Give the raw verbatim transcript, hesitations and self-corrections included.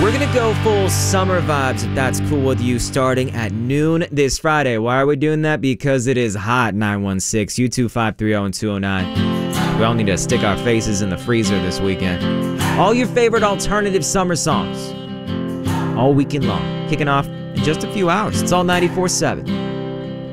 We're gonna go full summer vibes, if that's cool with you, starting at noon this Friday. Why are we doing that? Because it is hot. Nine one six, U two five three zero and two oh nine. We all need to stick our faces in the freezer this weekend. All your favorite alternative summer songs, all weekend long, kicking off in just a few hours. It's all ninety-four seven.